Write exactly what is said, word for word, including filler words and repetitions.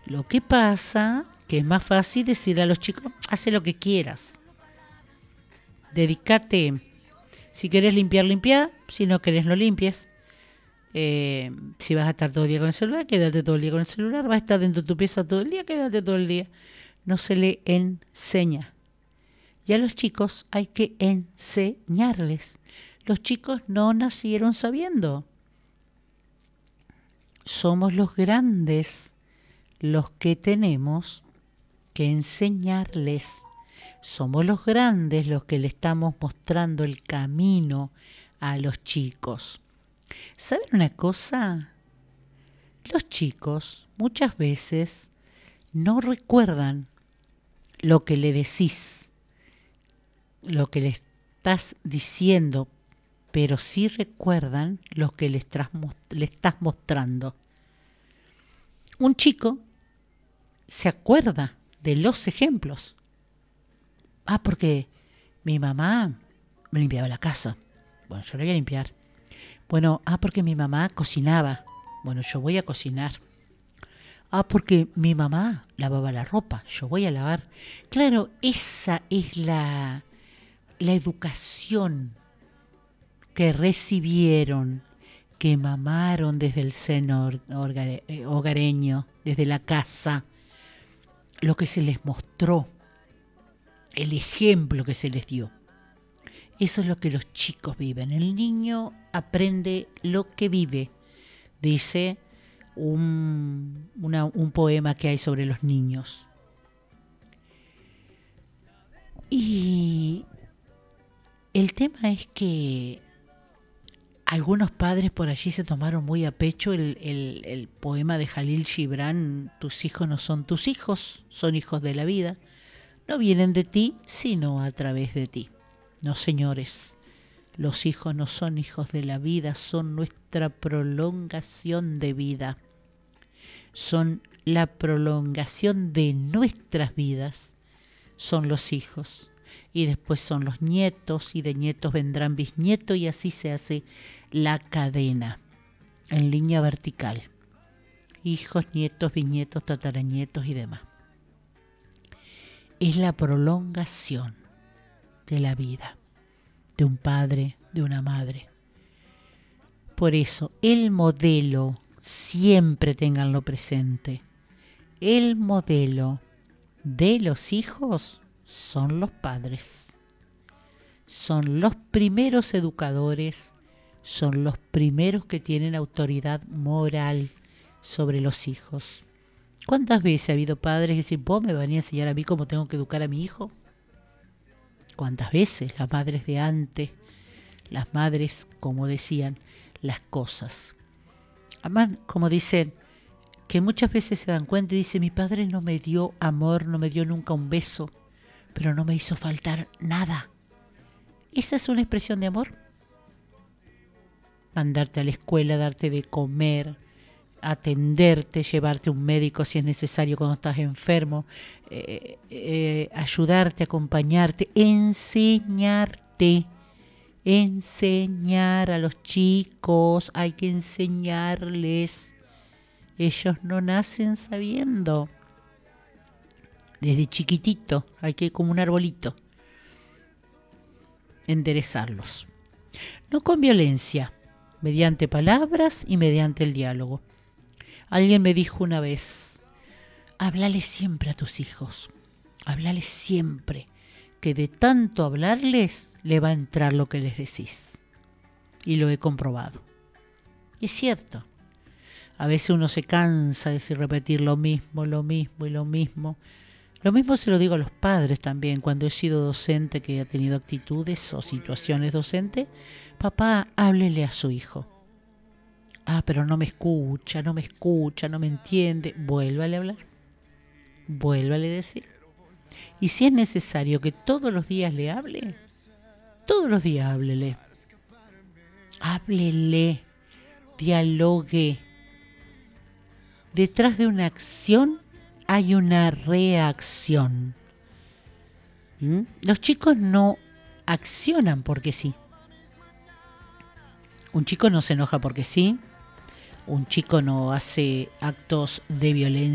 Lo que pasa que es más fácil decirle a los chicos, hace lo que quieras. Dedícate. Si querés limpiar, limpia. Si no querés, no limpies. Eh, si vas a estar todo el día con el celular, quédate todo el día con el celular. Vas a estar dentro de tu pieza todo el día, quédate todo el día. No se le enseña. Y a los chicos hay que enseñarles. Los chicos no nacieron sabiendo. Somos los grandes los que tenemos que enseñarles. Somos los grandes los que le estamos mostrando el camino a los chicos. ¿Saben una cosa? Los chicos muchas veces no recuerdan lo que le decís, lo que le estás diciendo, pero sí recuerdan lo que le estás, le estás mostrando. Un chico se acuerda de los ejemplos. Ah, porque mi mamá me limpiaba la casa. Bueno, yo la voy a limpiar. Bueno, ah, porque mi mamá cocinaba. Bueno, yo voy a cocinar. Ah, porque mi mamá lavaba la ropa. Yo voy a lavar. Claro, esa es la, la educación que recibieron, que mamaron desde el seno hogareño, desde la casa. Lo que se les mostró, el ejemplo que se les dio. Eso es lo que los chicos viven. El niño aprende lo que vive. Dice un, una, un poema que hay sobre los niños. Y el tema es que algunos padres por allí se tomaron muy a pecho el, el, el poema de Jalil Gibran, tus hijos no son tus hijos, son hijos de la vida. No vienen de ti, sino a través de ti. No, señores, los hijos no son hijos de la vida, son nuestra prolongación de vida. Son la prolongación de nuestras vidas, son los hijos. Y después son los nietos, y de nietos vendrán bisnietos, y así se hace la cadena, en línea vertical. Hijos, nietos, bisnietos, tataranietos y demás. Es la prolongación de la vida, de un padre, de una madre. Por eso, el modelo, siempre ténganlo presente, el modelo de los hijos son los padres. Son los primeros educadores, son los primeros que tienen autoridad moral sobre los hijos. ¿Cuántas veces ha habido padres que dicen, vos me van a enseñar a mí cómo tengo que educar a mi hijo? ¿Cuántas veces las madres de antes, las madres, como decían, las cosas? Además, como dicen, que muchas veces se dan cuenta y dicen, mi padre no me dio amor, no me dio nunca un beso, pero no me hizo faltar nada. ¿Esa es una expresión de amor? Mandarte a la escuela, darte de comer, atenderte, llevarte a un médico si es necesario cuando estás enfermo, eh, eh, ayudarte, acompañarte, enseñarte, enseñar a los chicos, hay que enseñarles. Ellos no nacen sabiendo. Desde chiquitito hay que, como un arbolito, enderezarlos. No con violencia, mediante palabras y mediante el diálogo. Alguien me dijo una vez, háblale siempre a tus hijos, háblale siempre, que de tanto hablarles le va a entrar lo que les decís. Y lo he comprobado. Y es cierto, a veces uno se cansa de repetir lo mismo, lo mismo y lo mismo. Lo mismo se lo digo a los padres también, cuando he sido docente que ha tenido actitudes o situaciones docentes. Papá, háblele a su hijo. Ah, pero no me escucha, no me escucha, no me entiende. Vuélvale a hablar. Vuélvale a decir. Y si es necesario que todos los días le hable, todos los días háblele. Háblele. Dialogue. Detrás de una acción hay una reacción. ¿Mm? Los chicos no accionan porque sí. Un chico no se enoja porque sí. Un chico no hace actos de violencia